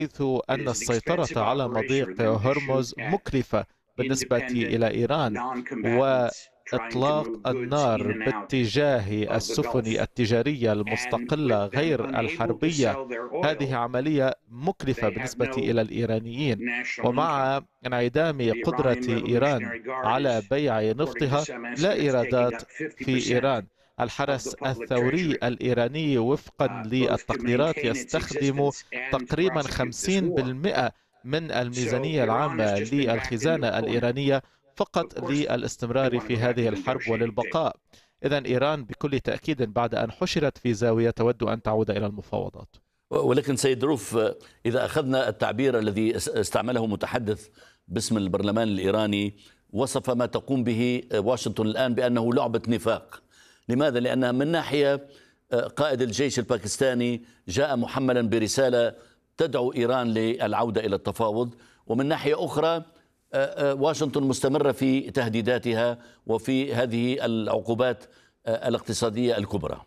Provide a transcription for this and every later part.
حيث أن السيطرة على مضيق هرمز مكلفة بالنسبة إلى إيران، وإطلاق النار باتجاه السفن التجارية المستقلة غير الحربية هذه عملية مكلفة بالنسبة إلى الإيرانيين. ومع انعدام قدرة إيران على بيع نفطها، لا إيرادات في إيران. الحرس الثوري الإيراني وفقا للتقديرات يستخدم تقريبا 50% من الميزانية العامة للخزانة الإيرانية فقط للاستمرار في هذه الحرب وللبقاء. إذن إيران بكل تأكيد بعد أن حشرت في زاوية تود أن تعود إلى المفاوضات. ولكن سيد روف، إذا أخذنا التعبير الذي استعمله متحدث باسم البرلمان الإيراني، وصف ما تقوم به واشنطن الآن بأنه لعبة نفاق. لماذا؟ لأن من ناحية قائد الجيش الباكستاني جاء محملا برسالة تدعو إيران للعودة إلى التفاوض، ومن ناحية أخرى واشنطن مستمرة في تهديداتها وفي هذه العقوبات الاقتصادية الكبرى.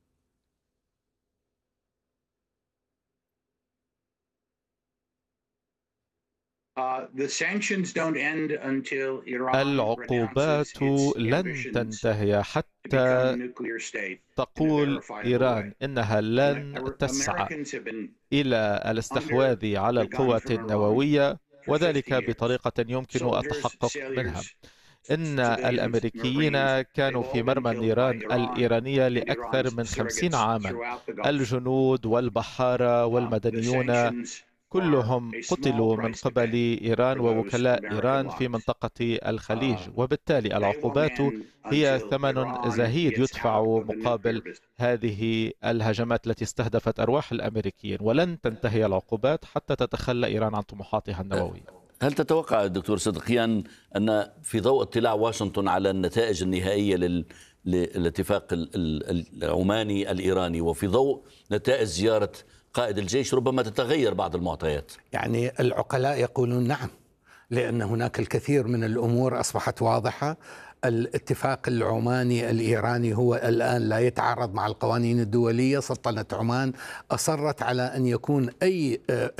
العقوبات لن تنتهي حتى تقول إيران إنها لن تسعى إلى الاستحواذ على القوة النووية، وذلك بطريقة يمكن التحقق منها. إن الأمريكيين كانوا في مرمى النيران الإيرانية لأكثر من 50 عاما. الجنود والبحارة والمدنيون كلهم قتلوا من قبل إيران ووكلاء إيران في منطقة الخليج، وبالتالي العقوبات هي ثمن زهيد يدفع مقابل هذه الهجمات التي استهدفت أرواح الأمريكيين، ولن تنتهي العقوبات حتى تتخلى إيران عن طموحاتها النووية. هل تتوقع دكتور صدقيان أن في ضوء اطلاع واشنطن على النتائج النهائية للاتفاق العماني الإيراني، وفي ضوء نتائج زيارة قائد الجيش، ربما تتغير بعض المعطيات؟ يعني العقلاء يقولون نعم، لأن هناك الكثير من الأمور أصبحت واضحة. الاتفاق العماني الإيراني هو الآن لا يتعارض مع القوانين الدولية. سلطنة عمان أصرت على أن يكون أي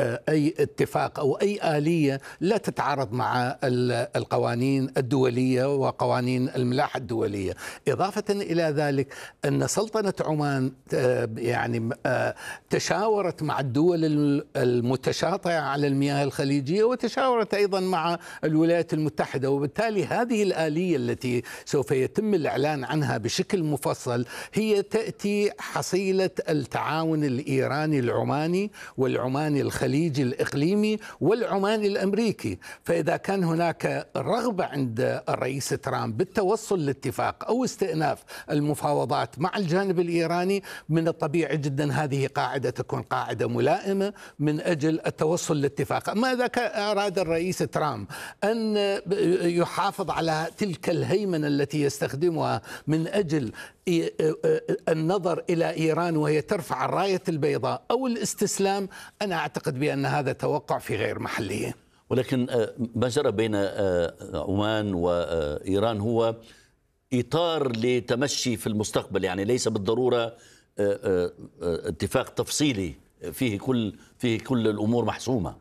اتفاق أو أي آلية لا تتعارض مع القوانين الدولية وقوانين الملاحة الدولية. إضافة إلى ذلك أن سلطنة عمان يعني تشاورت مع الدول المتشاطئة على المياه الخليجية، وتشاورت أيضا مع الولايات المتحدة، وبالتالي هذه الآلية التي سوف يتم الإعلان عنها بشكل مفصل هي تأتي حصيلة التعاون الإيراني العماني والعماني الخليجي الإقليمي والعماني الأمريكي. فإذا كان هناك رغبة عند الرئيس ترامب بالتوصل لاتفاق أو استئناف المفاوضات مع الجانب الإيراني، من الطبيعي جدا هذه قاعدة تكون قاعدة ملائمة من أجل التوصل لاتفاق. ماذا أراد الرئيس ترامب؟ أن يحافظ على تلك الهيمنة التي يستخدمها من أجل النظر إلى إيران وهي ترفع الراية البيضاء أو الاستسلام. أنا أعتقد بأن هذا توقع في غير محله. ولكن ما جرى بين عمان وإيران هو إطار لتمشي في المستقبل، يعني ليس بالضرورة اتفاق تفصيلي فيه كل الأمور محسومة.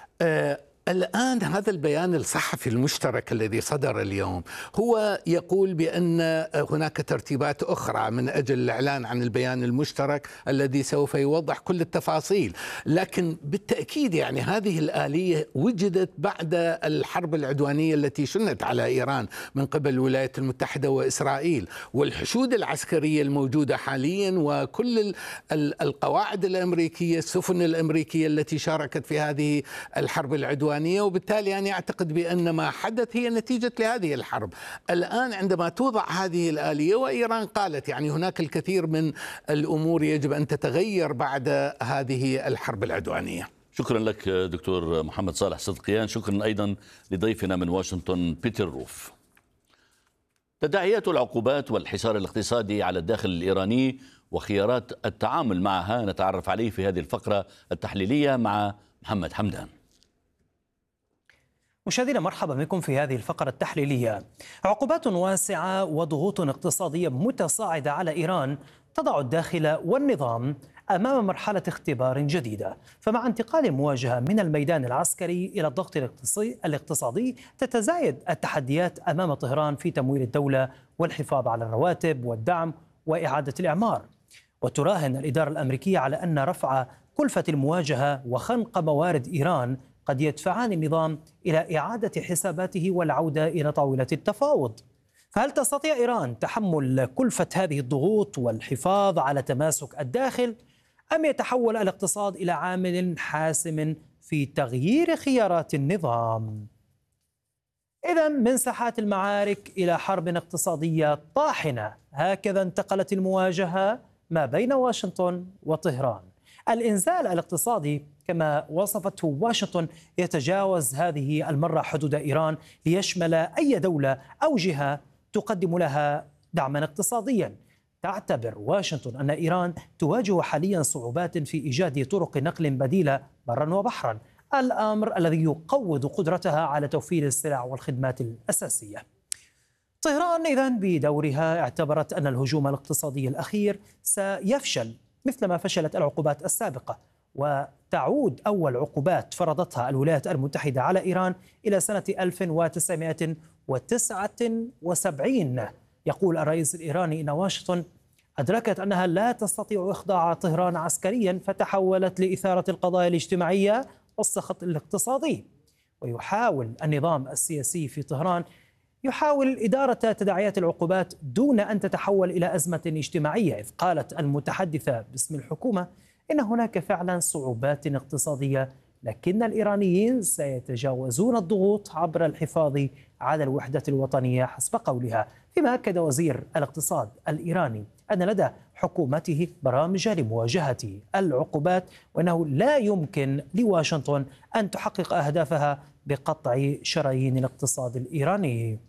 الآن هذا البيان الصحفي المشترك الذي صدر اليوم هو يقول بأن هناك ترتيبات أخرى من أجل الإعلان عن البيان المشترك الذي سوف يوضح كل التفاصيل، لكن بالتأكيد يعني هذه الآلية وجدت بعد الحرب العدوانية التي شنت على إيران من قبل الولايات المتحدة وإسرائيل، والحشود العسكرية الموجودة حاليا وكل القواعد الأمريكية، السفن الأمريكية التي شاركت في هذه الحرب العدوانية. وبالتالي أنا أعتقد بأن ما حدث هي نتيجة لهذه الحرب. الآن عندما توضع هذه الآلية، وإيران قالت يعني هناك الكثير من الأمور يجب أن تتغير بعد هذه الحرب العدوانية. شكرا لك دكتور محمد صالح صدقيان. شكرا أيضا لضيفنا من واشنطن بيتر روف. تداعيات العقوبات والحصار الاقتصادي على الداخل الإيراني وخيارات التعامل معها نتعرف عليه في هذه الفقرة التحليلية مع محمد حمدان. مشاهدينا مرحبا بكم في هذه الفقرة التحليلية. عقوبات واسعة وضغوط اقتصادية متصاعدة على إيران تضع الداخل والنظام أمام مرحلة اختبار جديدة. فمع انتقال المواجهة من الميدان العسكري إلى الضغط الاقتصادي تتزايد التحديات أمام طهران في تمويل الدولة والحفاظ على الرواتب والدعم وإعادة الإعمار. وتراهن الإدارة الأمريكية على أن رفع كلفة المواجهة وخنق موارد إيران قد يدفعان النظام إلى إعادة حساباته والعودة إلى طاولة التفاوض. فهل تستطيع إيران تحمل كلفة هذه الضغوط والحفاظ على تماسك الداخل، أم يتحول الاقتصاد إلى عامل حاسم في تغيير خيارات النظام؟ إذن من ساحات المعارك إلى حرب اقتصادية طاحنة، هكذا انتقلت المواجهة ما بين واشنطن وطهران. الإنزال الاقتصادي كما وصفته واشنطن يتجاوز هذه المرة حدود إيران ليشمل أي دولة أو جهة تقدم لها دعما اقتصاديا. تعتبر واشنطن أن إيران تواجه حاليا صعوبات في إيجاد طرق نقل بديلة برا وبحرا، الأمر الذي يقوض قدرتها على توفير السلع والخدمات الأساسية. طهران إذن بدورها اعتبرت أن الهجوم الاقتصادي الأخير سيفشل مثلما فشلت العقوبات السابقة، وتعود أول عقوبات فرضتها الولايات المتحدة على إيران إلى سنة 1979. يقول الرئيس الإيراني إن واشنطن أدركت أنها لا تستطيع إخضاع طهران عسكريا، فتحولت لإثارة القضايا الاجتماعية والسخط الاقتصادي. ويحاول النظام السياسي في طهران إدارة تداعيات العقوبات دون أن تتحول إلى أزمة اجتماعية، إذ قالت المتحدثة باسم الحكومة إن هناك فعلا صعوبات اقتصادية، لكن الإيرانيين سيتجاوزون الضغوط عبر الحفاظ على الوحدة الوطنية حسب قولها. فيما أكد وزير الاقتصاد الإيراني أن لدى حكومته برامج لمواجهة العقوبات، وأنه لا يمكن لواشنطن أن تحقق أهدافها بقطع شرايين الاقتصاد الإيراني.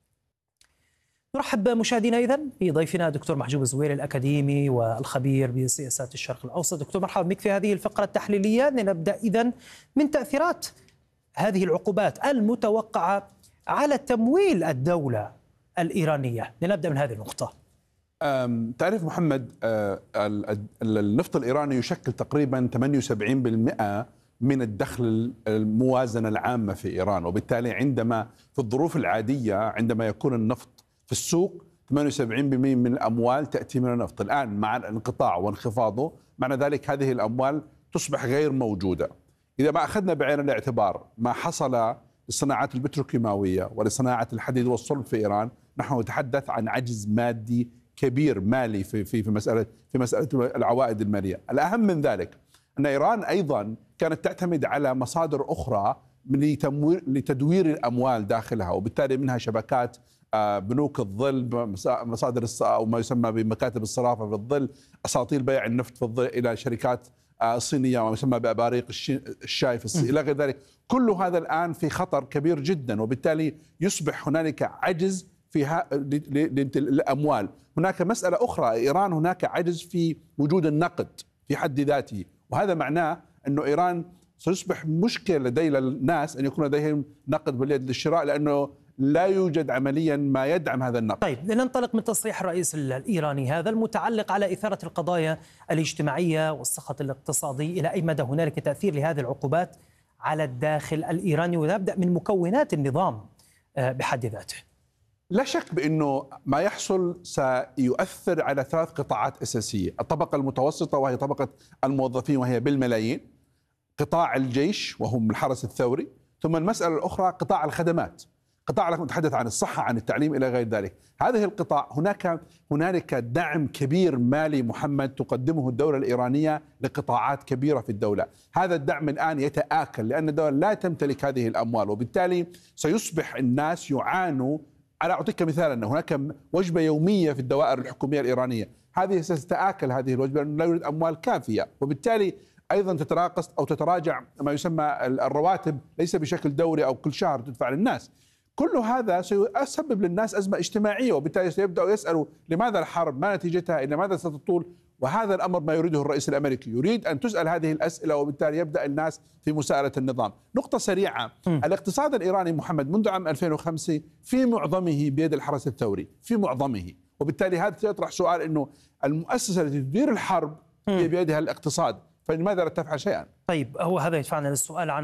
نرحب مشاهدينا إذن بضيفنا دكتور محجوب الزويري الأكاديمي والخبير بسياسات الشرق الأوسط. دكتور مرحبا بك في هذه الفقرة التحليلية. لنبدأ إذن من تأثيرات هذه العقوبات المتوقعة على تمويل الدولة الإيرانية. لنبدأ من هذه النقطة. تعرف محمد، النفط الإيراني يشكل تقريبا 78% من الدخل الموازنة العامة في إيران، وبالتالي عندما في الظروف العادية عندما يكون النفط في السوق 78% من الأموال تأتي من النفط. الآن مع الانقطاع وانخفاضه معنى ذلك هذه الأموال تصبح غير موجودة. إذا ما أخذنا بعين الاعتبار ما حصل للصناعات البتروكيماوية ولصناعة الحديد والصلب في إيران، نحن نتحدث عن عجز مادي كبير مالي في مسألة العوائد المالية. الأهم من ذلك أن إيران أيضا كانت تعتمد على مصادر أخرى لتدوير الأموال داخلها، وبالتالي منها شبكات بنوك الظل، مصادر أو ما يسمى بمكاتب الصرافة في الظل، أساطيل بيع النفط في الظل إلى شركات صينية وما يسمى بأباريق الشاي في الصين إلى غير ذلك. كل هذا الآن في خطر كبير جدا، وبالتالي يصبح هنالك عجز في الأموال. هناك مسألة أخرى، إيران هناك عجز في وجود النقد في حد ذاته، وهذا معناه أنه إيران سيصبح مشكلة لدي الناس أن يكون لديهم نقد باليد للشراء، لأنه لا يوجد عمليا ما يدعم هذا النقد. طيب، لننطلق من تصريح الرئيس الإيراني هذا المتعلق على إثارة القضايا الاجتماعية والسخط الاقتصادي. إلى أي مدى هنالك تأثير لهذه العقوبات على الداخل الإيراني؟ ونبدأ من مكونات النظام بحد ذاته. لا شك بأنه ما يحصل سيؤثر على 3 قطاعات أساسية: الطبقة المتوسطة وهي طبقة الموظفين وهي بالملايين، قطاع الجيش وهم الحرس الثوري، ثم المسألة الأخرى قطاع الخدمات، قطاع نتحدث عن الصحة، عن التعليم إلى غير ذلك. هذه القطاع هنالك دعم كبير مالي محمد تقدمه الدولة الإيرانية لقطاعات كبيرة في الدولة. هذا الدعم الآن يتآكل لأن الدولة لا تمتلك هذه الأموال، وبالتالي سيصبح الناس يعانوا. أنا أعطيك مثال، أن هناك وجبة يومية في الدوائر الحكومية الإيرانية، هذه ستتآكل هذه الوجبة لأنه لا يوجد أموال كافية، وبالتالي أيضا تتراقص أو تتراجع ما يسمى الرواتب، ليس بشكل دوري أو كل شهر تدفع للناس. كل هذا سيسبب للناس أزمة اجتماعية، وبالتالي سيبدأوا يسألوا لماذا الحرب، ما نتيجتها، إلى ماذا ستطول. وهذا الأمر ما يريده الرئيس الأمريكي، يريد أن تسأل هذه الأسئلة، وبالتالي يبدأ الناس في مساءلة النظام. نقطة سريعة: الاقتصاد الإيراني محمد منذ عام 2005 في معظمه بيد الحرس الثوري، في معظمه، وبالتالي هذا يطرح سؤال أنه المؤسسة التي تدير الحرب هي بيدها الاقتصاد، فلماذا لا تفعل شيئا؟ طيب، هو هذا يدفعنا للسؤال عن